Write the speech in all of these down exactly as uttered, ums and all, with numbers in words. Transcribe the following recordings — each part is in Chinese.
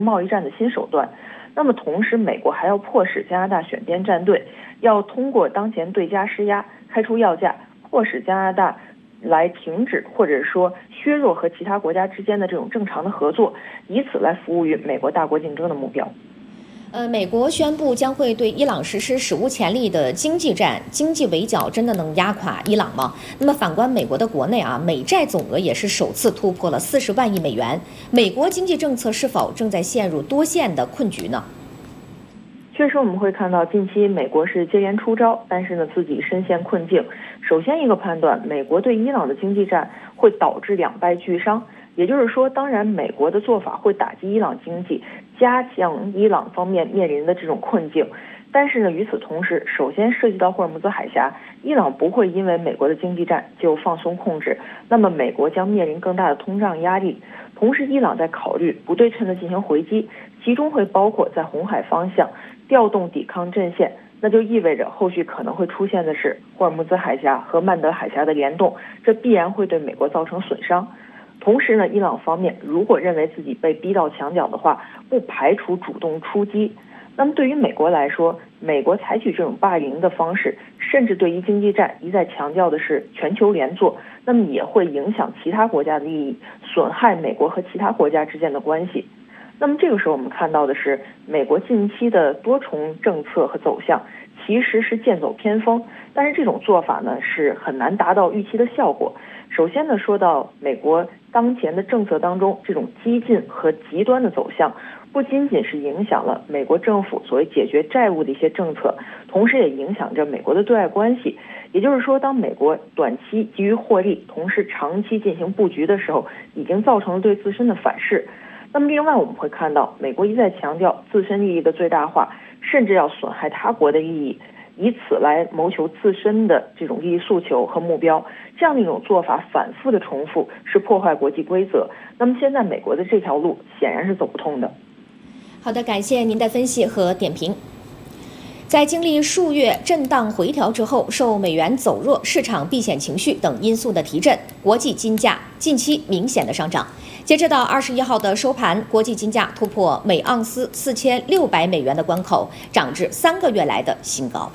贸易战的新手段。那么同时，美国还要迫使加拿大选边站队，要通过当前对加施压，开出要价，迫使加拿大来停止或者说削弱和其他国家之间的这种正常的合作，以此来服务于美国大国竞争的目标。 呃，美国宣布将会对伊朗实施史无前例的经济战，经济围剿真的能压垮伊朗吗？那么反观美国的国内啊，美债总额也是首次突破了四十万亿美元，美国经济政策是否正在陷入多线的困局呢？ 确实，我们会看到近期美国是接连出招，但是呢自己深陷困境。首先一个判断，美国对伊朗的经济战会导致两败俱伤。也就是说，当然美国的做法会打击伊朗经济，加强伊朗方面面临的这种困境。但是呢，与此同时，首先涉及到霍尔木兹海峡，伊朗不会因为美国的经济战就放松控制，那么美国将面临更大的通胀压力。同时，伊朗在考虑不对称的进行回击，其中会包括在红海方向调动抵抗阵线，那就意味着后续可能会出现的是霍尔木兹海峡和曼德海峡的联动，这必然会对美国造成损伤。同时呢，伊朗方面如果认为自己被逼到墙角的话，不排除主动出击。那么对于美国来说，美国采取这种霸凌的方式，甚至对于经济战一再强调的是全球联坐，那么也会影响其他国家的利益，损害美国和其他国家之间的关系。那么这个时候我们看到的是，美国近期的多重政策和走向其实是剑走偏锋，但是这种做法呢是很难达到预期的效果。首先呢，说到美国当前的政策当中，这种激进和极端的走向，不仅仅是影响了美国政府所谓解决债务的一些政策，同时也影响着美国的对外关系。也就是说，当美国短期急于获利，同时长期进行布局的时候，已经造成了对自身的反噬。那么另外我们会看到，美国一再强调自身利益的最大化，甚至要损害他国的利益，以此来谋求自身的这种利益诉求和目标。这样的一种做法反复的重复，是破坏国际规则。那么现在美国的这条路显然是走不通的。 好的，感谢您的分析和点评。在经历数月震荡回调之后，受美元走弱、市场避险情绪等因素的提振，国际金价近期明显的上涨。截止到二十一号的收盘，国际金价突破每盎司四千六百美元的关口，涨至三个月来的新高。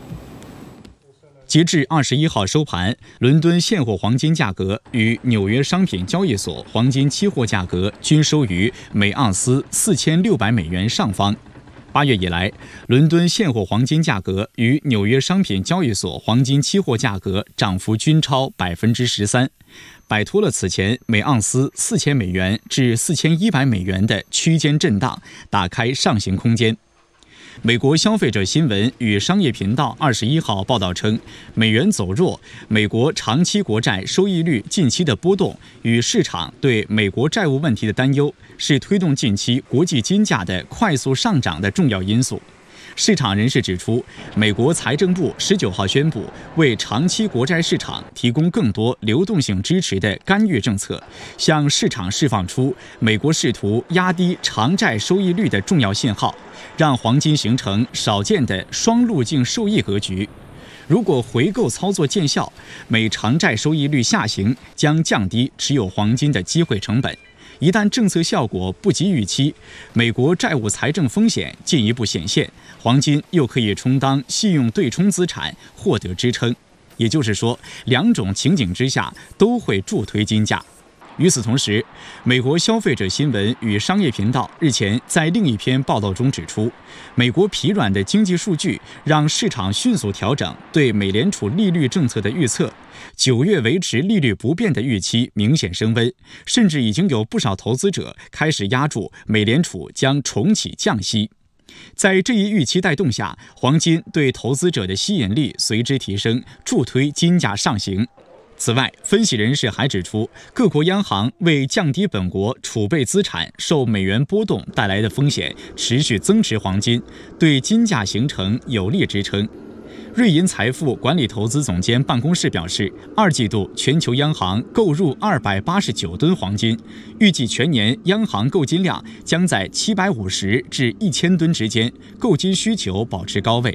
截至二十一号收盘，伦敦现货黄金价格与纽约商品交易所黄金期货价格均收于每盎司四千六百美元上方。八月以来，伦敦现货黄金价格与纽约商品交易所黄金期货价格涨幅均超百分之十三，摆脱了此前每盎司四千美元至四千一百美元的区间震荡，打开上行空间。美国消费者新闻与商业频道二十一号报道称，美元走弱，美国长期国债收益率近期的波动与市场对美国债务问题的担忧，是推动近期国际金价的快速上涨的重要因素。市场人士指出，美国财政部十九号宣布为长期国债市场提供更多流动性支持的干预政策，向市场释放出美国试图压低长债收益率的重要信号，让黄金形成少见的双路径受益格局。如果回购操作见效，美长债收益率下行将降低持有黄金的机会成本。一旦政策效果不及预期，美国债务财政风险进一步显现，黄金又可以充当信用对冲资产，获得支撑。也就是说，两种情景之下都会助推金价。与此同时，美国消费者新闻与商业频道日前在另一篇报道中指出，美国疲软的经济数据让市场迅速调整对美联储利率政策的预测，九月维持利率不变的预期明显升温，甚至已经有不少投资者开始押注美联储将重启降息。在这一预期带动下，黄金对投资者的吸引力随之提升，助推金价上行。此外，分析人士还指出，各国央行为降低本国储备资产受美元波动带来的风险，持续增持黄金，对金价形成有力支撑。瑞银财富管理投资总监办公室表示，二季度全球央行购入二百八十九吨黄金，预计全年央行购金量将在七百五十至一千吨之间，购金需求保持高位。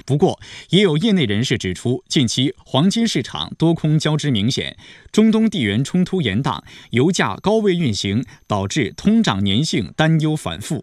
不过，也有业内人士指出，近期黄金市场多空交织明显，中东地缘冲突延宕，油价高位运行，导致通胀粘性担忧反复。